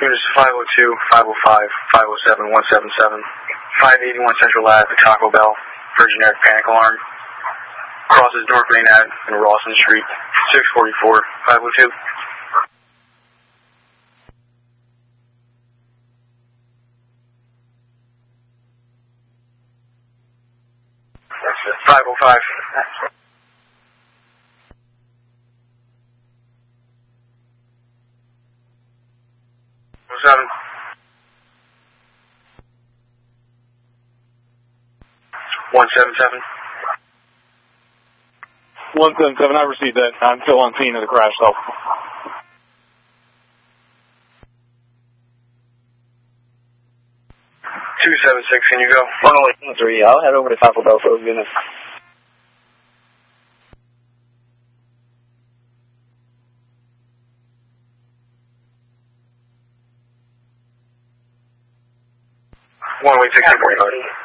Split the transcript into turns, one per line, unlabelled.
Units 502, 505, 507, 177, 581 Central Ave at Taco Bell for generic panic alarm. Crosses North Main Ave and Rawson Street, 644, 502. 505. 7. 177.
177, I received that. I'm still on scene of the crash, though.
Can you go?
103, I'll head over to Taco Bell for those units.
One way 1645.